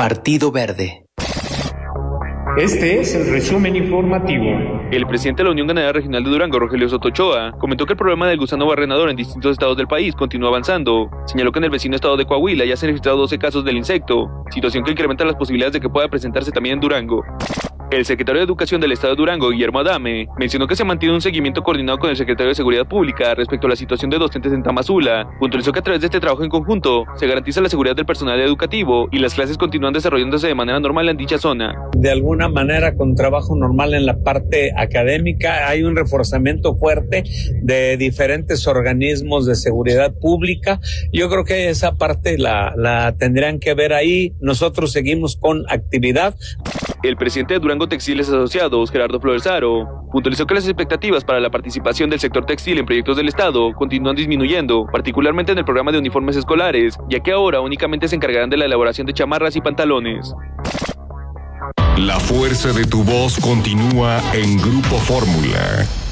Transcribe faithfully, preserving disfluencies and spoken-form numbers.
Partido Verde. Este es el resumen informativo. El presidente de la Unión Ganadera Regional de Durango, Rogelio Soto Ochoa, comentó que el problema del gusano barrenador en distintos estados del país continúa avanzando. Señaló que en el vecino estado de Coahuila ya se han registrado doce casos del insecto, situación que incrementa las posibilidades de que pueda presentarse también en Durango. El secretario de Educación del Estado de Durango, Guillermo Adame, mencionó que se mantiene un seguimiento coordinado con el secretario de Seguridad Pública respecto a la situación de docentes en Tamazula. Puntualizó que a través de este trabajo en conjunto se garantiza la seguridad del personal educativo y las clases continúan desarrollándose de manera normal en dicha zona. De alguna manera, con trabajo normal en la parte académica, hay un reforzamiento fuerte de diferentes organismos de seguridad pública. Yo creo que esa parte la, la tendrían que ver ahí. Nosotros seguimos con actividad. El presidente de Durango Textiles Asociados, Gerardo Floresaro, puntualizó que las expectativas para la participación del sector textil en proyectos del Estado continúan disminuyendo, particularmente en el programa de uniformes escolares, ya que ahora únicamente se encargarán de la elaboración de chamarras y pantalones. La fuerza de tu voz continúa en Grupo Fórmula.